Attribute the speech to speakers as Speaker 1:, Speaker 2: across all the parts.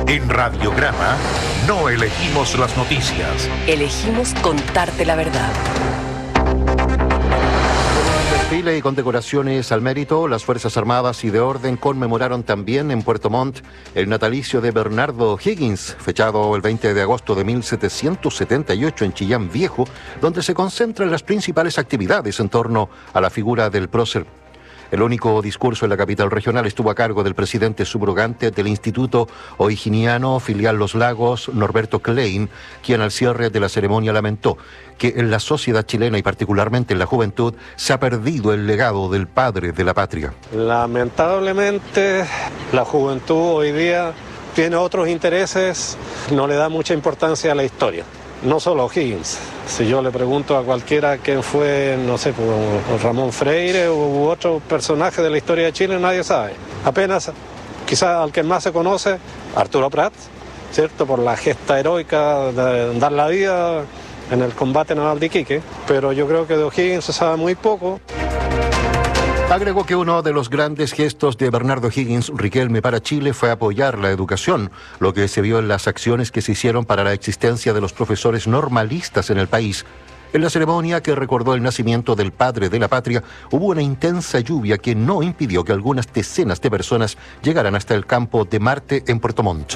Speaker 1: En Radiograma no elegimos las noticias.
Speaker 2: Elegimos contarte la verdad.
Speaker 3: Desfile y condecoraciones al mérito, las Fuerzas Armadas y de Orden conmemoraron también en Puerto Montt el natalicio de Bernardo Higgins, fechado el 20 de agosto de 1778 en Chillán Viejo, donde se concentran las principales actividades en torno a la figura del prócer. El único discurso en la capital regional estuvo a cargo del presidente subrogante del Instituto O'Higginiano Filial Los Lagos, Norberto Klein, quien al cierre de la ceremonia lamentó que en la sociedad chilena y particularmente en la juventud se ha perdido el legado del padre de la patria.
Speaker 4: Lamentablemente la juventud hoy día tiene otros intereses, no le da mucha importancia a la historia. No solo Higgins. Si yo le pregunto a cualquiera quién fue, no sé, Ramón Freire u otro personaje de la historia de Chile, nadie sabe. Apenas, quizás al que más se conoce, Arturo Prat, ¿cierto? Por la gesta heroica de dar la vida en el combate naval de Iquique. Pero yo creo que de O'Higgins se sabe muy poco.
Speaker 3: Agregó que uno de los grandes gestos de Bernardo Higgins Riquelme para Chile fue apoyar la educación, lo que se vio en las acciones que se hicieron para la existencia de los profesores normalistas en el país. En la ceremonia que recordó el nacimiento del padre de la patria, hubo una intensa lluvia que no impidió que algunas decenas de personas llegaran hasta el campo de Marte en Puerto Montt.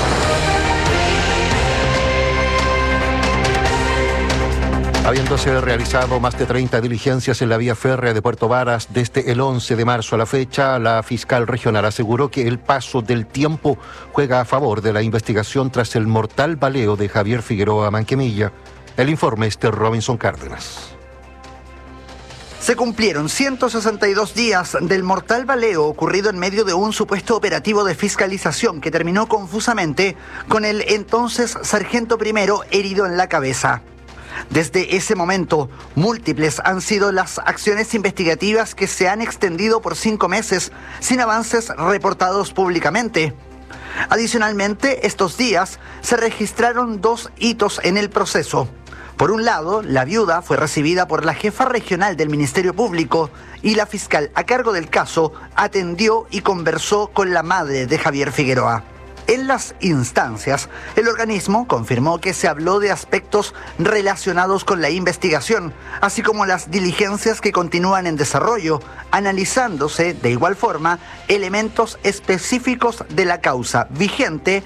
Speaker 3: Habiéndose realizado más de 30 diligencias en la vía férrea de Puerto Varas desde el 11 de marzo a la fecha, la fiscal regional aseguró que el paso del tiempo juega a favor de la investigación tras el mortal baleo de Javier Figueroa Manquemilla. El informe es de Robinson Cárdenas.
Speaker 5: Se cumplieron 162 días del mortal baleo ocurrido en medio de un supuesto operativo de fiscalización que terminó confusamente con el entonces sargento primero herido en la cabeza. Desde ese momento, múltiples han sido las acciones investigativas que se han extendido por 5 meses sin avances reportados públicamente. Adicionalmente, estos días se registraron 2 hitos en el proceso. Por un lado, la viuda fue recibida por la jefa regional del Ministerio Público y la fiscal a cargo del caso atendió y conversó con la madre de Javier Figueroa. En las instancias, el organismo confirmó que se habló de aspectos relacionados con la investigación, así como las diligencias que continúan en desarrollo, analizándose de igual forma elementos específicos de la causa vigente